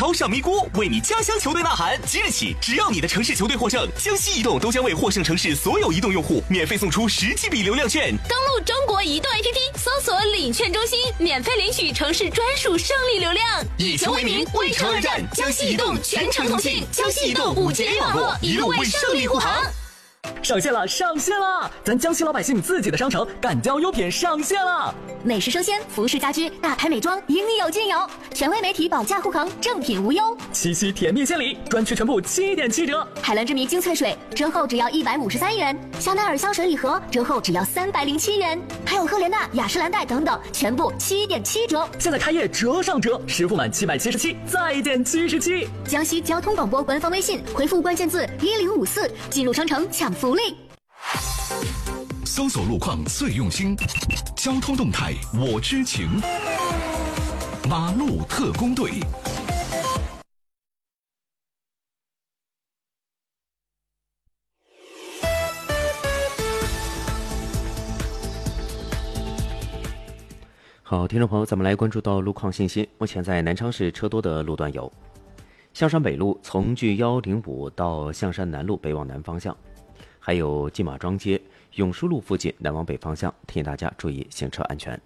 高尚咪咕为你家乡球队呐喊。即日起，只要你的城市球队获胜，江西移动都将为获胜城市所有移动用户免费送出10GB 流量券。 登录中国移动 APP， 搜索领券中心，免费领取城市专属胜利流量。 以球为名，为城而战，江西移动全程同庆，江西移动5G 网络，一路为胜利护航。 上线了，上线了！咱江西老百姓自己的商城干胶优品上线了。 美食生鲜、服饰家居、大牌美妆，应有尽有。权威媒体保价护航，正品无忧。 七夕甜蜜献礼，专区全部7.7折。 海蓝之谜精粹水折后只要153元，香奈儿香水礼盒折后只要307元，还有赫莲娜、雅诗兰黛等等，全部7.7折。 现在开业折上折，实付满777再减77。 江西交通广播官方微信回复关键字1054，进入商城抢福利。 搜索路况最用心，交通动态我知情。马路特工队。 好，听众朋友，咱们来关注到路况信息。目前在南昌市车多的路段有：象山北路从距105到象山南路北往南方向，还有金马庄街、永书路附近南往北方向，提醒大家注意行车安全。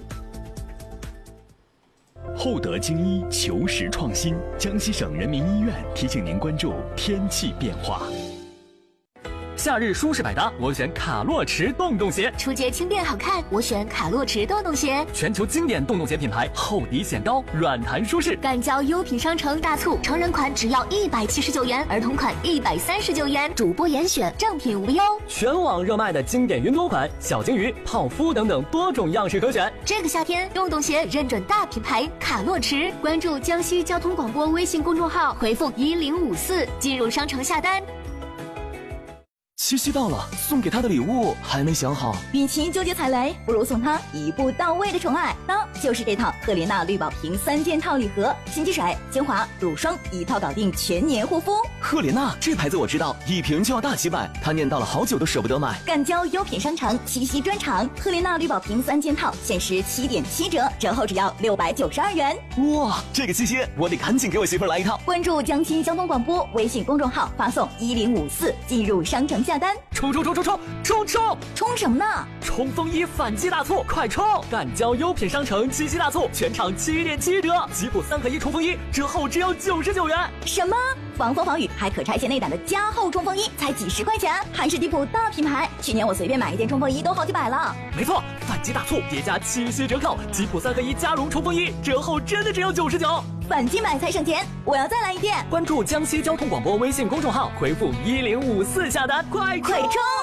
厚德精医求实创新，江西省人民医院提醒您关注天气变化。 夏日舒适百搭，我选卡洛驰洞洞鞋； 出街轻便好看，我选卡洛驰洞洞鞋。 全球经典洞洞鞋品牌，厚底显高，软弹舒适。 干胶优品商城大促，成人款只要179元，儿童款139元，主播严选，正品无忧。 全网热卖的经典云朵款、小金鱼、泡芙等等多种样式可选。 这个夏天，洞洞鞋认准大品牌卡洛驰，关注江西交通广播微信公众号，回复1054，进入商城下单。 七夕到了，送给他的礼物还没想好。 与其纠结踩雷，不如送他一步到位的宠爱。那就是这套赫莲娜绿宝瓶3件套礼盒，洗洁水、精华、乳霜一套搞定全年护肤。 赫莲娜这牌子我知道，一瓶就要大几百，他念叨了好久都舍不得买。 干胶优品商城七夕专场，赫莲娜绿宝瓶3件套限时7.7折，折后只要692元。 哇，这个七夕我得赶紧给我媳妇儿来一套。 关注江西交通广播微信公众号，发送1054进入商城下单。 冲什么呢？ 冲锋衣反季大促，快冲！干胶优品商城七夕大促，全场7.7折，吉普3合1冲锋衣折后只要99元。 什么？防风防雨还可拆卸内胆的加厚冲锋衣才几十块钱，还是地普大品牌。去年我随便买一件冲锋衣都好几百了。 没错，反季大促叠加七夕折扣，吉普3合1加绒冲锋衣折后真的只要99。 反季买才省钱，我要再来一件。 关注江西交通广播微信公众号，回复1054下单，快冲！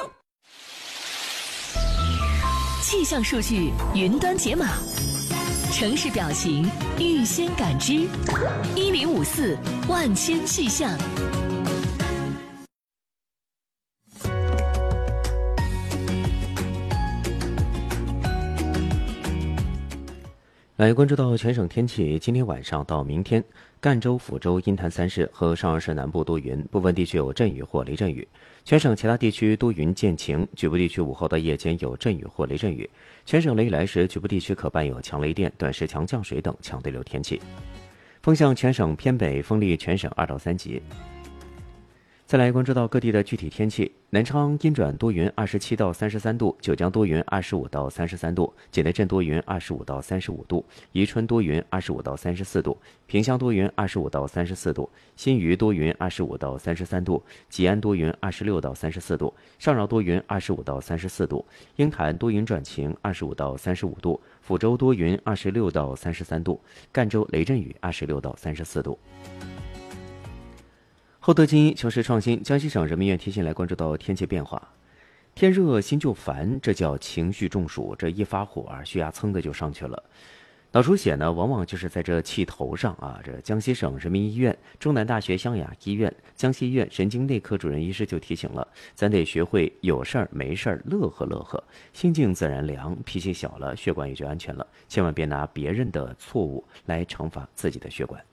气象数据云端解码，城市表情预先感知，1054万千气象。 来关注到全省天气，今天晚上到明天，赣州、抚州、阴潭3市和上饶市南部多云，部分地区有阵雨或雷阵雨。全省其他地区多云见晴，局部地区午后到夜间有阵雨或雷阵雨。全省雷雨来时，局部地区可伴有强雷电、短时强降水等强对流天气。风向全省偏北，风力全省2到3级。再来关注到各地的具体天气，南昌阴转多云27到33度，九江多云25到33度，解内镇多云25到35度，宜春多云25到34度，萍乡多云25到34度，新余多云25到33度，吉安多云26到34度，上饶多云25到34度，鹰潭多云转晴25到35度，抚州多云26到33度，赣州雷阵雨26到34度。厚德精英求实创新，江西省人民医院提醒来关注到天气变化。天热心就烦，这叫情绪中暑，这一发火血压蹭的就上去了。脑出血呢，往往就是在这气头上啊。这江西省人民医院、中南大学湘雅医院、江西医院神经内科主任医师就提醒了，咱得学会有事儿没事儿乐呵乐呵，心静自然凉，脾气小了，血管也就安全了。千万别拿别人的错误来惩罚自己的血管。